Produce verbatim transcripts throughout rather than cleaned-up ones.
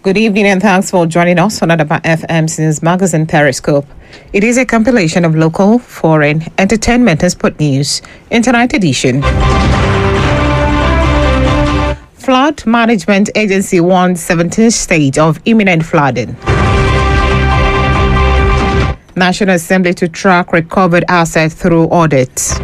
Good evening and thanks for joining us on Adaba F M's News Magazine Periscope. It is a compilation of local, foreign, entertainment and sport news in tonight's edition. Flood Management Agency warns seventeenth state of imminent flooding. National Assembly to track recovered assets through audits.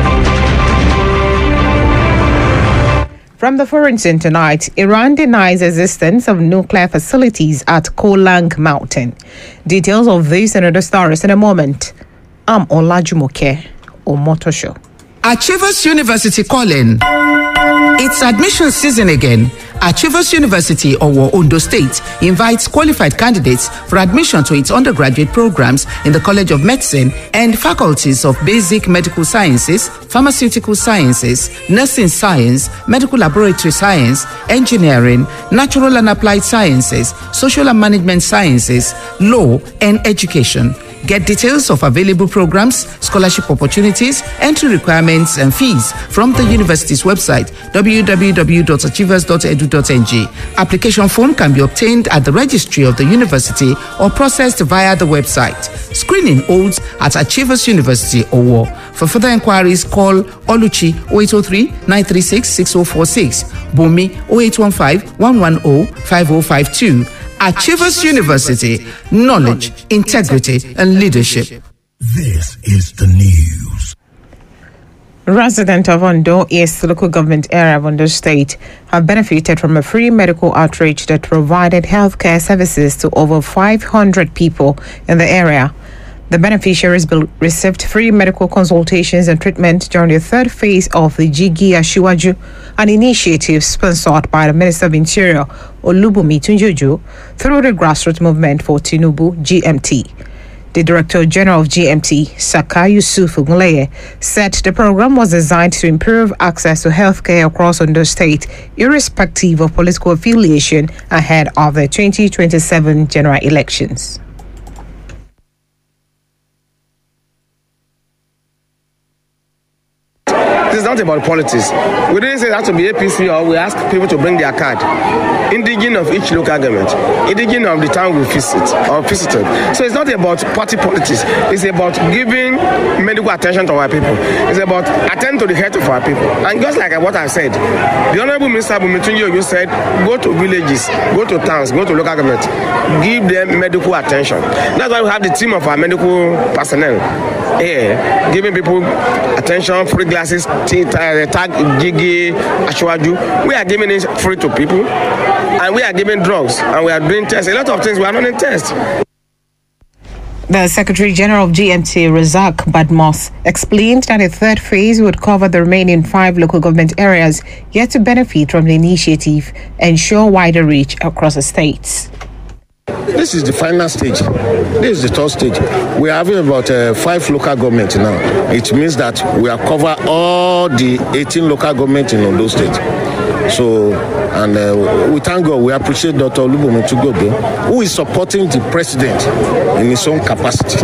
From the foreign scene tonight, Iran denies existence of nuclear facilities at Kolang Mountain. Details of this and other stories in a moment. I'm Olajumoke Omotosho. Achievers University calling. It's admission season again. Achievers University, Owo, Ondo State, invites qualified candidates for admission to its undergraduate programs in the College of Medicine and faculties of Basic Medical Sciences, Pharmaceutical Sciences, Nursing Science, Medical Laboratory Science, Engineering, Natural and Applied Sciences, Social and Management Sciences, Law, and Education. Get details of available programs, scholarship opportunities, entry requirements, and fees from the university's website, w w w dot achievers dot e d u dot n g. Application form can be obtained at the registry of the university or processed via the website. Screening holds at Achievers University, Owo. For further inquiries, call Oluchi oh eight oh three, nine three six, six oh four six, Bumi oh eight one five, one one oh, five oh five two. Achievers University, knowledge, integrity, and leadership. This is the news. Residents of Ondo East local government area of Ondo State have benefited from a free medical outreach that provided healthcare services to over five hundred people in the area. The beneficiaries be- received free medical consultations and treatment during the third phase of the Jigi Asiwaju, an initiative sponsored by the Minister of Interior, Olubunmi Tunjojo, through the grassroots movement for Tinubu G M T. The Director General of G M T, Saka Yusuf Ngleye, said the program was designed to improve access to healthcare across Ondo State, irrespective of political affiliation, ahead of the twenty twenty-seven general elections. This is not about politics. We didn't say that to be A P C or we ask people to bring their card. Indigenous of each local government, indigenous of the town we visit or visited. So it's not about party politics. It's about giving medical attention to our people. It's about attending to the health of our people. And just like what I said, the Honorable Minister Bumitunjo, you said, go to villages, go to towns, go to local government, give them medical attention. That's why we have the team of our medical personnel here, giving people attention, free glasses, tag, Jigi, Ashwaju. We are giving it free to people, and we are giving drugs, and we are doing tests. A lot of things we are not in tests. The Secretary General of G M T, Razak Badmos, explained that a third phase would cover the remaining five local government areas yet to benefit from the initiative and ensure wider reach across the states. This is the final stage. This is the third stage. We are having about uh, five local governments now. It means that we are cover all the eighteen local governments in Ondo State. So, and uh, we thank God, we appreciate Doctor Olubunmi Tunjojo, who is supporting the president in his own capacity.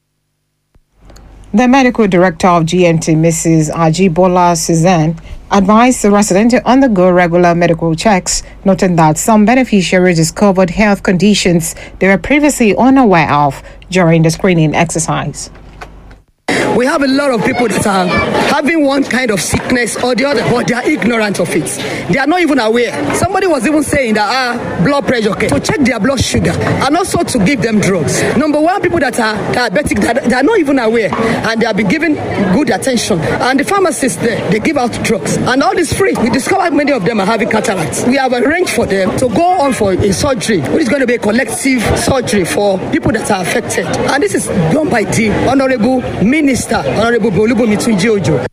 The medical director of G M T, Missus Ajibola Suzanne, advised the resident to undergo regular medical checks, noting that some beneficiaries discovered health conditions they were previously unaware of during the screening exercise. We have a lot of people that are having one kind of sickness or the other, but they are ignorant of it. They are not even aware. Somebody was even saying that ah, blood pressure, okay, to check their blood sugar and also to give them drugs. Number one, people that are diabetic, that they are not even aware, and they have been given good attention. And the pharmacists there, they give out drugs, and all this free. We discovered many of them are having cataracts. We have arranged for them to go on for a surgery, which is going to be a collective surgery for people that are affected. And this is done by the Honorable Minister. Honorable Olubunmi Tunjojo.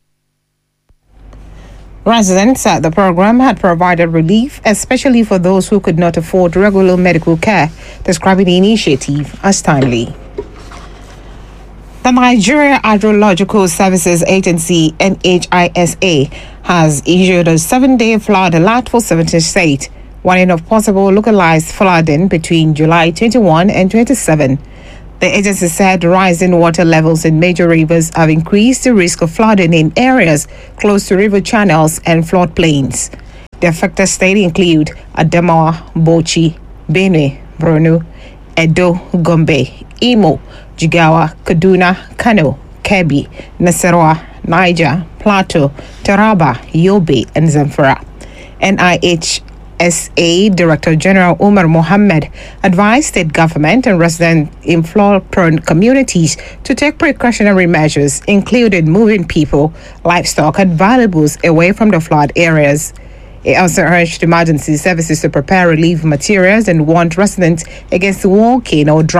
Residents at the program had provided relief, especially for those who could not afford regular medical care, describing the initiative as timely. The Nigeria Hydrological Services Agency, N H I S A, has issued a seven-day flood alert for seventeenth state, warning of possible localized flooding between July twenty-first and twenty-seventh. The agency said rising water levels in major rivers have increased the risk of flooding in areas close to river channels and floodplains. The affected states include Adamawa, Bauchi, Benue, Borno, Edo, Gombe, Imo, Jigawa, Kaduna, Kano, Kebbi, Nasarawa, Niger, Plateau, Taraba, Yobe, and Zamfara. N I H S A Director General Umar Mohammed advised state government and residents in flood-prone communities to take precautionary measures, including moving people, livestock, and valuables away from the flood areas. It also urged emergency services to prepare relief materials and warned residents against walking or driving